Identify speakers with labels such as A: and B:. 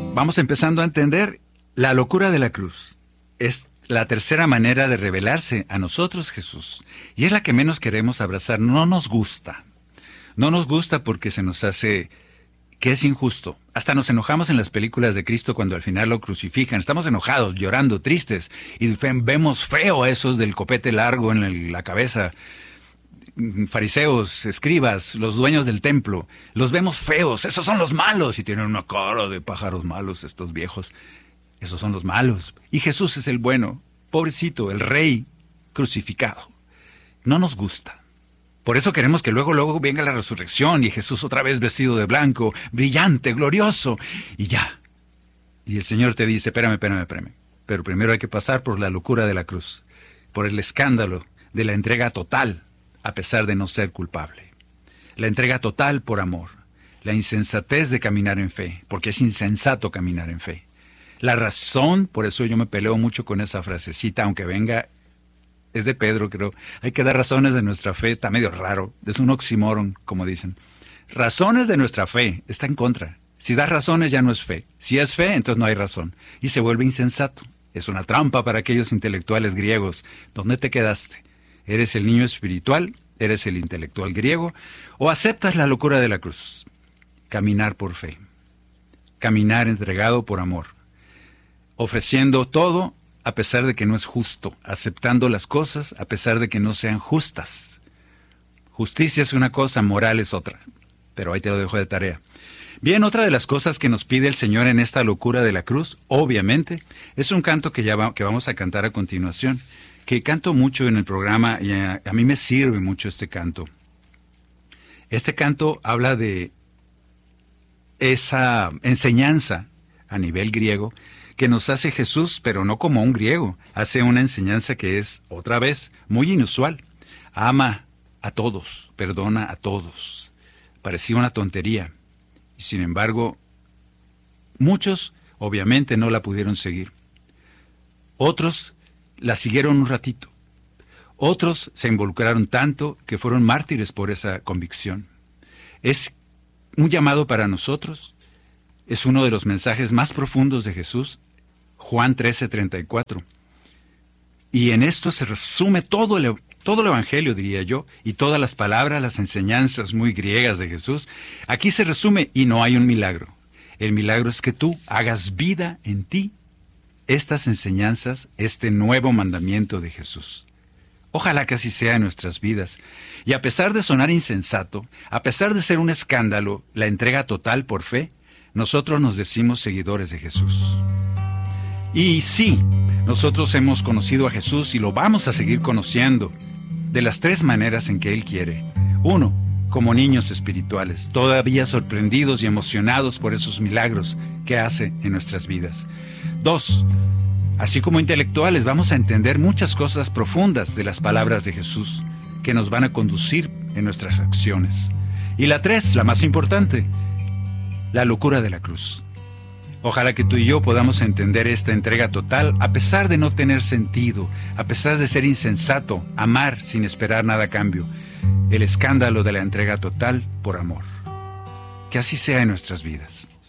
A: Vamos empezando a entender la locura de la cruz. Es la tercera manera de revelarse a nosotros Jesús. Y es la que menos queremos abrazar. No nos gusta. No nos gusta porque se nos hace que es injusto. Hasta nos enojamos en las películas de Cristo cuando al final lo crucifican. Estamos enojados, llorando, tristes. Y vemos feo a esos del copete largo en la cabeza. Fariseos, escribas, los dueños del templo. Los vemos feos. Esos son los malos. Y tienen una cara de pájaros malos estos viejos. Esos son los malos. Y Jesús es el bueno. Pobrecito, el rey crucificado. No nos gusta. Por eso queremos que luego venga la resurrección y Jesús otra vez vestido de blanco, brillante, glorioso, y ya. Y el Señor te dice, espérame. Pero primero hay que pasar por la locura de la cruz, por el escándalo de la entrega total, a pesar de no ser culpable. La entrega total por amor, la insensatez de caminar en fe, porque es insensato caminar en fe. La razón, por eso yo me peleo mucho con esa frasecita, aunque venga... Es de Pedro, creo. Hay que dar razones de nuestra fe. Está medio raro. Es un oxímoron, como dicen. Razones de nuestra fe. Está en contra. Si das razones, ya no es fe. Si es fe, entonces no hay razón. Y se vuelve insensato. Es una trampa para aquellos intelectuales griegos. ¿Dónde te quedaste? ¿Eres el niño espiritual? ¿Eres el intelectual griego? ¿O aceptas la locura de la cruz? Caminar por fe. Caminar entregado por amor. Ofreciendo todo a pesar de que no es justo, aceptando las cosas a pesar de que no sean justas. Justicia es una cosa, moral es otra, pero ahí te lo dejo de tarea. Bien, otra de las cosas que nos pide el Señor en esta locura de la cruz, obviamente, es un canto que vamos a cantar a continuación, que canto mucho en el programa y a mí me sirve mucho este canto. Este canto habla de esa enseñanza a nivel griego que nos hace Jesús, pero no como un griego. Hace una enseñanza que es, otra vez, muy inusual. Ama a todos, perdona a todos. Parecía una tontería. Y sin embargo, muchos obviamente no la pudieron seguir. Otros la siguieron un ratito. Otros se involucraron tanto que fueron mártires por esa convicción. Es un llamado para nosotros. Es uno de los mensajes más profundos de Jesús. Juan 13:34. Y en esto se resume todo el Evangelio, diría yo, y todas las palabras, las enseñanzas muy griegas de Jesús. Aquí se resume y no hay un milagro. El milagro es que tú hagas vida en ti estas enseñanzas, este nuevo mandamiento de Jesús. Ojalá que así sea en nuestras vidas. Y a pesar de sonar insensato, a pesar de ser un escándalo, la entrega total por fe, nosotros nos decimos seguidores de Jesús. Y sí, nosotros hemos conocido a Jesús y lo vamos a seguir conociendo de las tres maneras en que Él quiere. 1, como niños espirituales, todavía sorprendidos y emocionados por esos milagros que hace en nuestras vidas. 2, así como intelectuales, vamos a entender muchas cosas profundas de las palabras de Jesús que nos van a conducir en nuestras acciones. Y la 3, la más importante, la locura de la cruz. Ojalá que tú y yo podamos entender esta entrega total a pesar de no tener sentido, a pesar de ser insensato, amar sin esperar nada a cambio. El escándalo de la entrega total por amor. Que así sea en nuestras vidas.